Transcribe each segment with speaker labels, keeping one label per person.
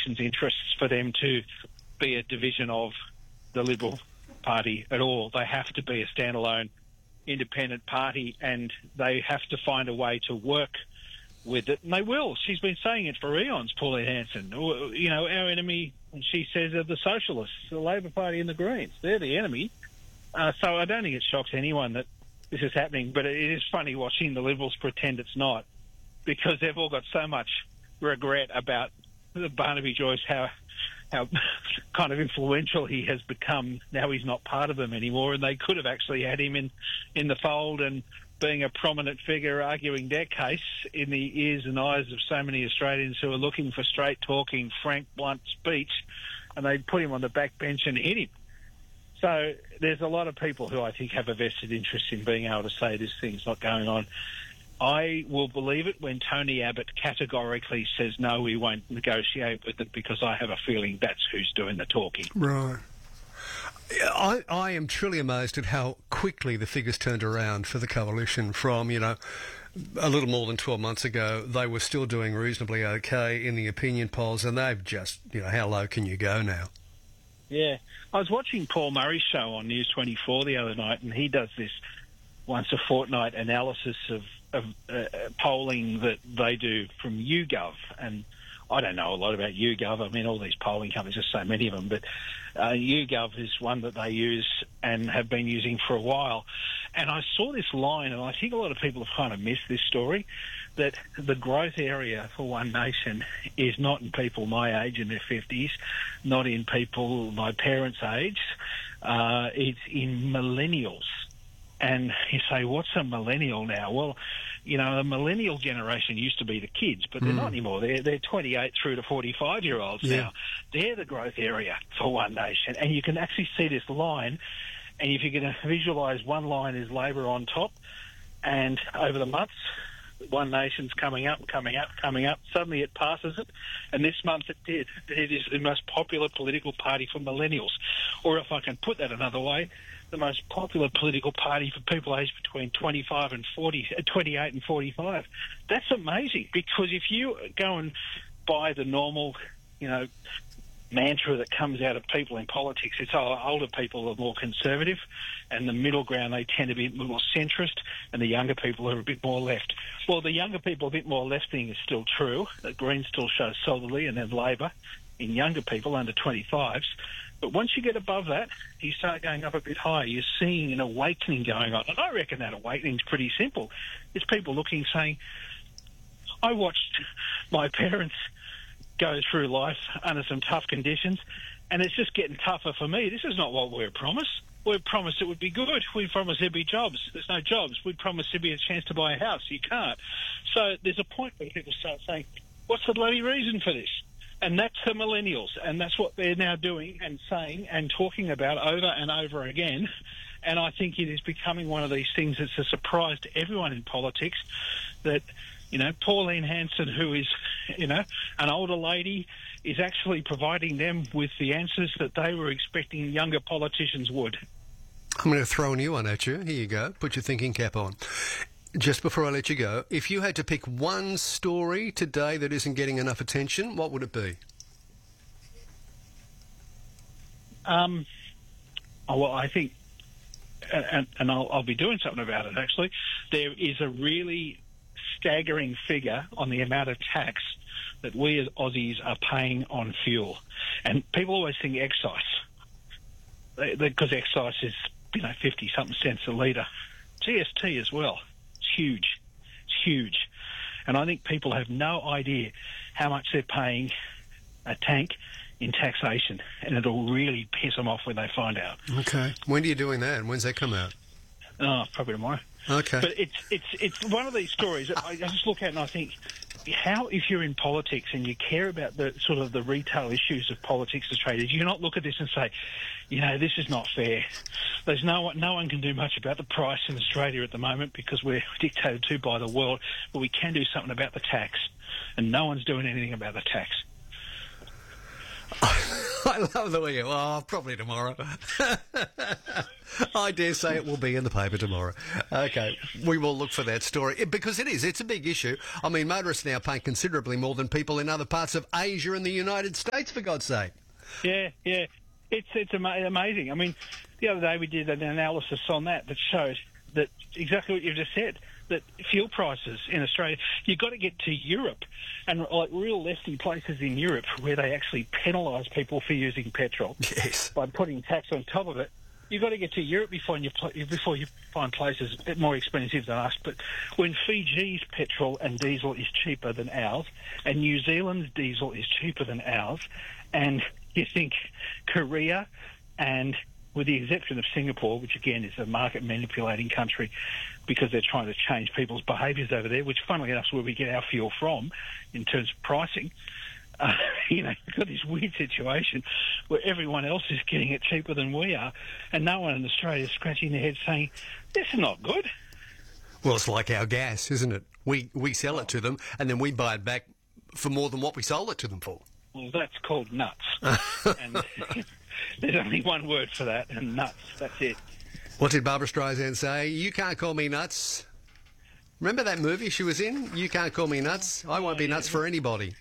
Speaker 1: nation's interests for them to be a division of the Liberal Party at all. They have to be a standalone independent party, and they have to find a way to work with it, and they will. She's been saying it for eons, Pauline Hanson. You know, our enemy, she says, are the Socialists, the Labor Party and the Greens. They're the enemy. So I don't think it shocks anyone that this is happening, but it is funny watching the Liberals pretend it's not, because they've all got so much regret about Barnaby Joyce, how kind of influential he has become. Now he's not part of them anymore, and they could have actually had him in the fold and being a prominent figure arguing their case in the ears and eyes of so many Australians who are looking for straight-talking, frank, blunt speech, and they put him on the back bench and hit him. So there's a lot of people who I think have a vested interest in being able to say this thing's not going on. I will believe it when Tony Abbott categorically says, no, we won't negotiate with it, because I have a feeling that's who's doing the talking.
Speaker 2: Right. I am truly amazed at how quickly the figures turned around for the coalition from, you know, a little more than 12 months ago. They were still doing reasonably okay in the opinion polls, and they've just, you know, how low can you go now?
Speaker 1: Yeah. I was watching Paul Murray's show on News 24 the other night, and he does this once a fortnight analysis of polling that they do from YouGov, and I don't know a lot about YouGov. I mean, all these polling companies, there's so many of them, but YouGov is one that they use and have been using for a while. And I saw this line, and I think a lot of people have kind of missed this story, that the growth area for One Nation is not in people my age in their 50s, not in people my parents' age, it's in millennials. And you say, what's a millennial now? Well, you know, the millennial generation used to be the kids, but they're not anymore. They're 28 through to 45-year-olds now. They're the growth area for One Nation. And you can actually see this line, and if you're going to visualise, one line is Labor on top, and over the months, One Nation's coming up. Suddenly it passes it, and this month it did. It is the most popular political party for millennials. Or if I can put that another way, the most popular political party for people aged between 28 and 45. That's amazing, because if you go and buy the normal, you know, mantra that comes out of people in politics, it's older people are more conservative, and the middle ground, they tend to be more centrist, and the younger people are a bit more left. Well, the younger people a bit more left thing is still true. The Greens still show solidly, and then Labor in younger people under 25s. But once you get above that, you start going up a bit higher. You're seeing an awakening going on. And I reckon that awakening's pretty simple. It's people looking, saying, I watched my parents go through life under some tough conditions, and it's just getting tougher for me. This is not what we were promised. We promised it would be good. We promised there'd be jobs. There's no jobs. We promised there'd be a chance to buy a house. You can't. So there's a point where people start saying, what's the bloody reason for this? And that's the millennials, and that's what they're now doing and saying and talking about over and over again. And I think it is becoming one of these things that's a surprise to everyone in politics that, you know, Pauline Hanson, who is, you know, an older lady, is actually providing them with the answers that they were expecting younger politicians would.
Speaker 2: I'm going to throw a new one at you. Here you go. Put your thinking cap on. Just before I let you go, if you had to pick one story today that isn't getting enough attention, what would it be?
Speaker 1: Well, I think, and I'll be doing something about it, actually, there is a really staggering figure on the amount of tax that we as Aussies are paying on fuel. And people always think excise, because excise is, you know, 50-something cents a litre. GST as well. Huge. It's huge. And I think people have no idea how much they're paying a tank in taxation, and it'll really piss them off when they find out.
Speaker 2: Okay. When are you doing that, and when's that come out?
Speaker 1: Oh, probably tomorrow.
Speaker 2: Okay.
Speaker 1: But it's one of these stories that I just look at and I think, how, if you're in politics and you care about the sort of the retail issues of politics in Australia, you not look at this and say, you know, this is not fair. There's no one can do much about the price in Australia at the moment because we're dictated to by the world, but we can do something about the tax, and no one's doing anything about the tax.
Speaker 2: I love the way you... Oh, probably tomorrow. I dare say it will be in the paper tomorrow. Okay, we will look for that story because it's a big issue. I mean, motorists now pay considerably more than people in other parts of Asia and the United States, for God's sake.
Speaker 1: Yeah. It's amazing. I mean, the other day we did an analysis on that shows that exactly what you've just said, that fuel prices in Australia, you've got to get to Europe and like real lefty places in Europe where they actually penalise people for using petrol by putting tax on top of it. You've got to get to Europe before you find places a bit more expensive than us. But when Fiji's petrol and diesel is cheaper than ours, and New Zealand's diesel is cheaper than ours, and you think Korea, and with the exception of Singapore, which again is a market manipulating country because they're trying to change people's behaviours over there, which funnily enough is where we get our fuel from in terms of pricing. You've got this weird situation where everyone else is getting it cheaper than we are, and no one in Australia is scratching their head saying, this is not good.
Speaker 2: Well, it's like our gas, isn't it? We sell it to them, and then we buy it back for more than what we sold it to them for.
Speaker 1: Well, that's called nuts. And there's only one word for that, and nuts. That's it.
Speaker 2: What did Barbara Streisand say? You can't call me nuts. Remember that movie she was in? You can't call me nuts. I won't be nuts for anybody.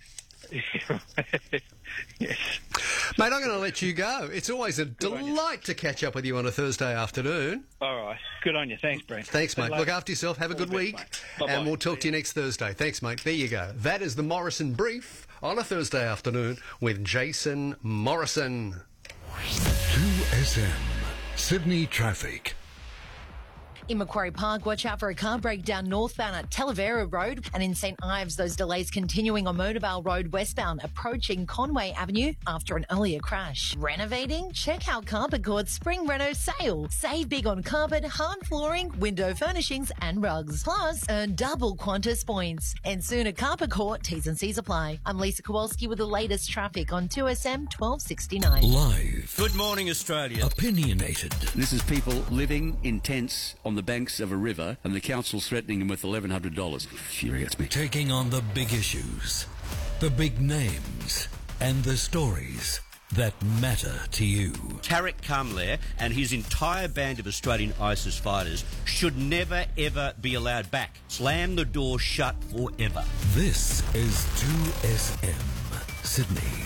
Speaker 1: Yes.
Speaker 2: Mate, I'm going to let you go. It's always a delight to catch up with you on a Thursday afternoon.
Speaker 1: All right. Good on you. Thanks, Brent.
Speaker 2: Thanks, mate. Look after yourself. Have a good week. And we'll talk to you next Thursday. Thanks, mate. There you go. That is the Morrison Brief on a Thursday afternoon with Jason Morrison.
Speaker 3: 2SM Sydney Traffic.
Speaker 4: In Macquarie Park, watch out for a car breakdown northbound at Talavera Road, and in St Ives, those delays continuing on Motorvale Road westbound, approaching Conway Avenue after an earlier crash. Renovating? Check out Carpet Court's Spring Reno sale. Save big on carpet, hard flooring, window furnishings and rugs. Plus, earn double Qantas points. And soon at Carpet Court, T's and C's apply. I'm Lisa Kowalski with the latest traffic on 2SM 1269.
Speaker 3: Live.
Speaker 5: Good morning, Australia.
Speaker 3: Opinionated.
Speaker 6: This is people living in tents on the banks of a river, and the council's threatening them with $1,100. Infuriates me.
Speaker 3: Taking on the big issues, the big names, and the stories that matter to you.
Speaker 5: Tariq Kamler and his entire band of Australian ISIS fighters should never, ever be allowed back. Slam the door shut forever.
Speaker 3: This is 2SM Sydney.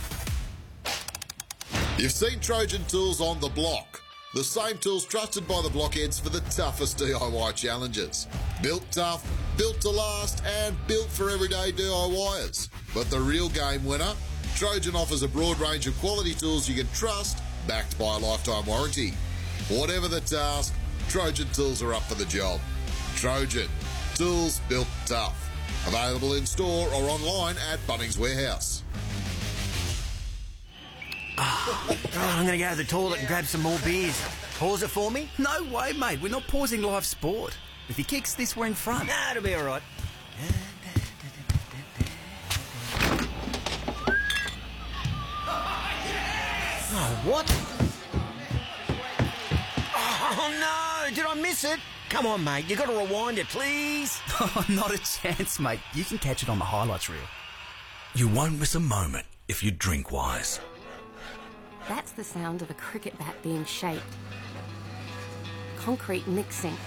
Speaker 7: You've seen Trojan Tools on the block. The same tools trusted by the blockheads for the toughest DIY challenges. Built tough, built to last, and built for everyday DIYers. But the real game winner? Trojan offers a broad range of quality tools you can trust, backed by a lifetime warranty. Whatever the task, Trojan Tools are up for the job. Trojan, tools built tough. Available in store or online at Bunnings Warehouse.
Speaker 8: I'm going to go to the toilet and grab some more beers. Pause it for me?
Speaker 9: No way, mate. We're not pausing live sport. If he kicks this, we're in front.
Speaker 8: Nah, it'll be all right. Oh, what? Oh, no! Did I miss it? Come on, mate. You got to rewind it, please.
Speaker 9: Oh, not a chance, mate. You can catch it on the highlights reel. You won't miss a moment if you drink wise.
Speaker 10: That's the sound of a cricket bat being shaped. Concrete mixing.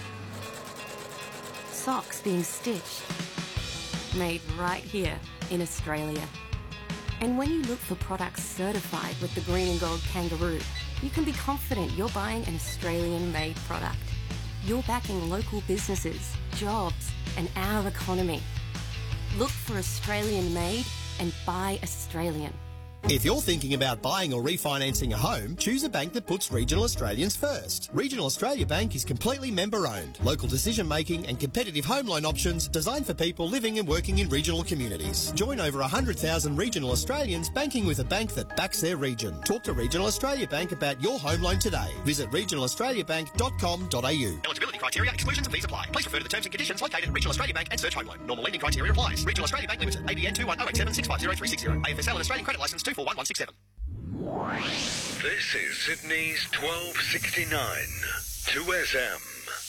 Speaker 10: Socks being stitched. Made right here in Australia. And when you look for products certified with the green and gold kangaroo, you can be confident you're buying an Australian-made product. You're backing local businesses, jobs, and our economy. Look for Australian-made and buy Australian.
Speaker 11: If you're thinking about buying or refinancing a home, choose a bank that puts Regional Australians first. Regional Australia Bank is completely member-owned. Local decision-making and competitive home loan options designed for people living and working in regional communities. Join over 100,000 regional Australians banking with a bank that backs their region. Talk to Regional Australia Bank about your home loan today. Visit regionalaustraliabank.com.au.
Speaker 12: Eligibility criteria, exclusions and fees apply. Please refer to the terms and conditions located at Regional Australia Bank and search home loan. Normal lending criteria applies. Regional Australia Bank Limited, ABN 21087 650 360. AFSL and Australian Credit Licence 241167.
Speaker 3: This is Sydney's 1269 2SM.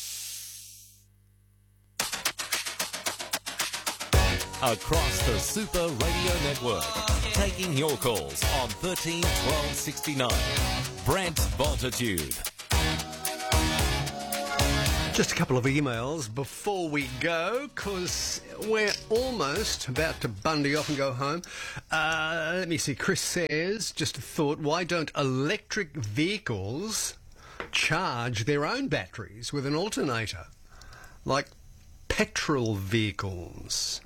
Speaker 13: Across the Super Radio Network, taking your calls on 13 12 69. Brent Bultitude.
Speaker 2: Just a couple of emails before we go, because we're almost about to bundy off and go home. Let me see. Chris says, just a thought, why don't electric vehicles charge their own batteries with an alternator, like petrol vehicles?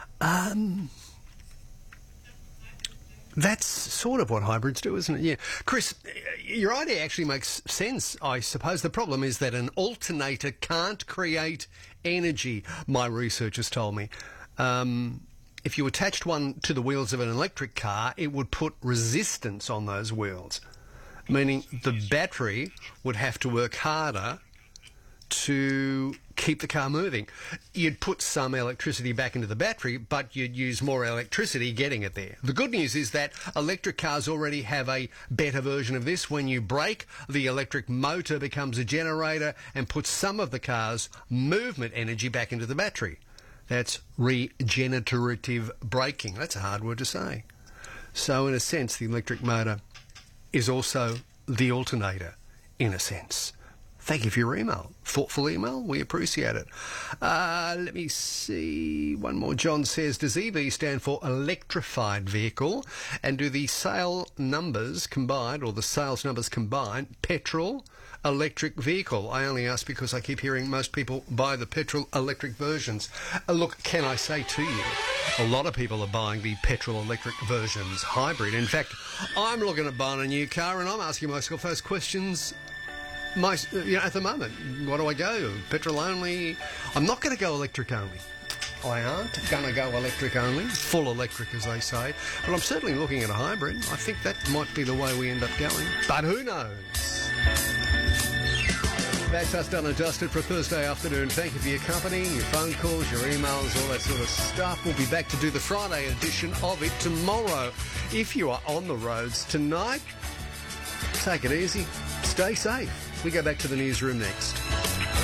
Speaker 2: That's sort of what hybrids do, isn't it? Yeah. Chris, your idea actually makes sense, I suppose. The problem is that an alternator can't create energy, my researchers told me. If you attached one to the wheels of an electric car, it would put resistance on those wheels, meaning the battery would have to work harder to keep the car moving. You'd put some electricity back into the battery, but you'd use more electricity getting it there. The good news is that electric cars already have a better version of this. When you brake, the electric motor becomes a generator and puts some of the car's movement energy back into the battery. That's regenerative braking. That's a hard word to say. So in a sense, the electric motor is also the alternator, in a sense. Thank you for your email. Thoughtful email. We appreciate it. Let me see. One more. John says, does EV stand for electrified vehicle? And do the sales numbers combine, petrol, electric vehicle? I only ask because I keep hearing most people buy the petrol electric versions. Look, can I say to you, a lot of people are buying the petrol electric versions hybrid. In fact, I'm looking at buying a new car and I'm asking myself those questions at the moment. What do I go? Petrol only? I'm not going to go electric only. I aren't going to go electric only, full electric as they say, but I'm certainly looking at a hybrid. I think that might be the way we end up going, but who knows? That's us done and dusted for Thursday afternoon. Thank you for your company, your phone calls, your emails, all that sort of stuff. We'll be back to do the Friday edition of it tomorrow. If you are on the roads tonight, take it easy, stay safe. We go back to the newsroom next.